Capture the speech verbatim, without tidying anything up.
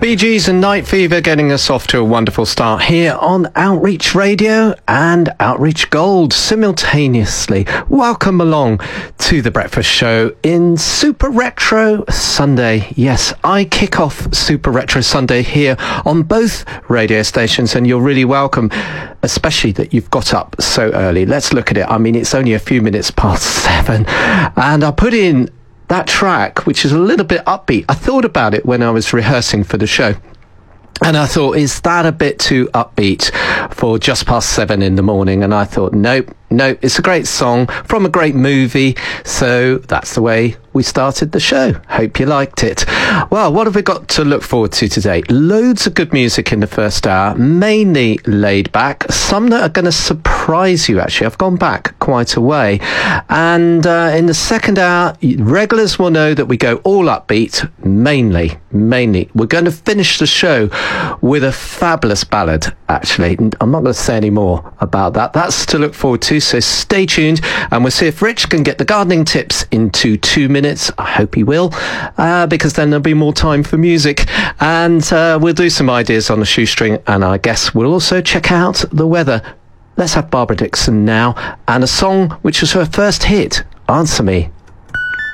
Bee Gees and Night Fever getting us off to a wonderful start here on Outreach Radio and Outreach Gold simultaneously. Welcome along to the Breakfast Show in Super Retro Sunday. Yes, I kick off Super Retro Sunday here on both radio stations, and you're really welcome, especially that you've got up so early. Let's look at it. I mean, it's only a few minutes past seven, and I put in that track, which is a little bit upbeat. I thought about it when I was rehearsing for the show, and I thought, is that a bit too upbeat for just past seven in the morning? And I thought, nope, nope, it's a great song from a great movie. So that's the way we started the show. Hope you liked it. Well, what have we got to look forward to today? Loads of good music in the first hour, mainly laid back. Some that are going to surprise you, actually. I've gone back quite a way. And uh, in the second hour, regulars will know that we go all upbeat, mainly, mainly. We're going to finish the show with a fabulous ballad, actually. I'm not going to say any more about that. That's to look forward to, so stay tuned, and we'll see if Rich can get the gardening tips into two minutes. I hope he will, uh, because then there'll be more time for music, and uh, we'll do some ideas on the shoestring, and I guess we'll also check out the weather. Let's have Barbara Dixon now, and a song which was her first hit, Answer Me.